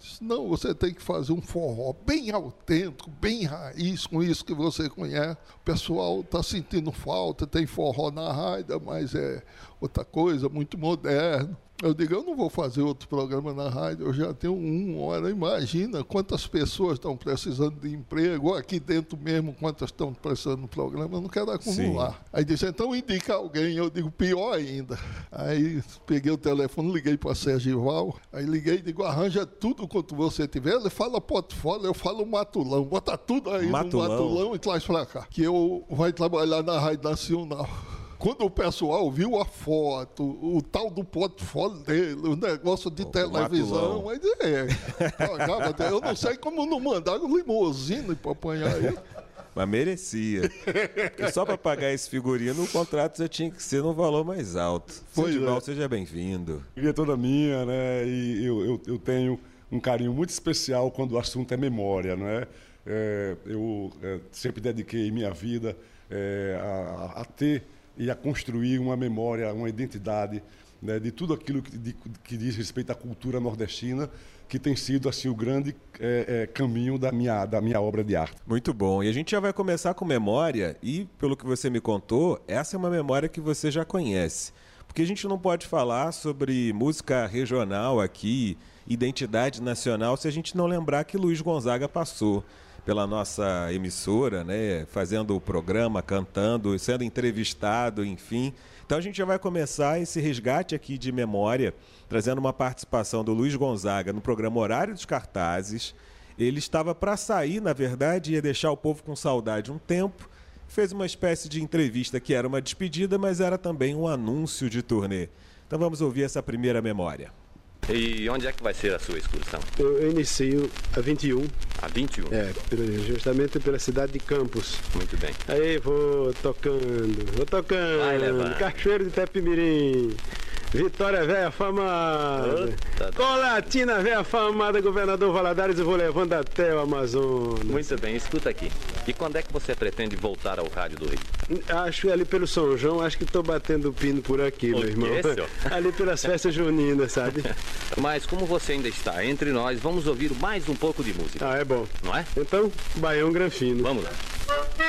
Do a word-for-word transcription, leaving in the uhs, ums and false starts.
Disse, não, você tem que fazer um forró bem autêntico, bem raiz, com isso que você conhece. O pessoal está sentindo falta, tem forró na rádio, mas é outra coisa, muito moderno. Eu digo, eu não vou fazer outro programa na rádio, eu já tenho um. Ora, imagina quantas pessoas estão precisando de emprego, aqui dentro mesmo, quantas estão precisando do programa, eu não quero acumular. Sim. Aí disse, então indica alguém, eu digo, pior ainda. Aí peguei o telefone, liguei para Sérgio Val, aí liguei e digo, arranja tudo quanto você tiver, ele fala portfólio, eu falo matulão, bota tudo aí matulão. no matulão e traz para cá, que eu vai trabalhar na Rádio Nacional. Quando o pessoal viu a foto, o tal do portfólio dele, o negócio de o televisão, aí é, eu não sei como não mandaram limusine para apanhar ele. Mas merecia. Porque só para pagar esse figurino, o contrato já tinha que ser num valor mais alto. Sedival, é. Seja bem-vindo. É toda minha, né? E eu, eu, eu tenho um carinho muito especial quando o assunto é memória, não é? É eu é, sempre dediquei minha vida é, a, a ter e a construir uma memória, uma identidade, né, de tudo aquilo que, de, que diz respeito à cultura nordestina, que tem sido assim, o grande é, é, caminho da minha, da minha obra de arte. Muito bom. E a gente já vai começar com memória e, pelo que você me contou, essa é uma memória que você já conhece. Porque a gente não pode falar sobre música regional aqui, identidade nacional, se a gente não lembrar que Luiz Gonzaga passou pela nossa emissora, né, fazendo o programa, cantando, sendo entrevistado, enfim. Então a gente já vai começar esse resgate aqui de memória, trazendo uma participação do Luiz Gonzaga no programa Horário dos Cartazes. Ele estava para sair, na verdade, ia deixar o povo com saudade um tempo, fez uma espécie de entrevista que era uma despedida, mas era também um anúncio de turnê. Então vamos ouvir essa primeira memória. E onde é que vai ser a sua excursão? Eu inicio a vinte e um. A vinte e um? É, justamente pela cidade de Campos. Muito bem. Aí vou tocando, vou tocando. Vai levando. Cachoeiro de Itapemirim. Vitória Velha Afamada. Colatina Velha Afamada, Governador Valadares, eu vou levando até o Amazonas. Muito bem, escuta aqui. E quando é que você pretende voltar ao Rádio do Rio? Acho que ali pelo São João, acho que estou batendo pino por aqui, o meu irmão. Que, ali pelas festas juninas, sabe? Mas como você ainda está entre nós, vamos ouvir mais um pouco de música. Ah, é bom. Não é? Então, Baião Granfino. Vamos lá.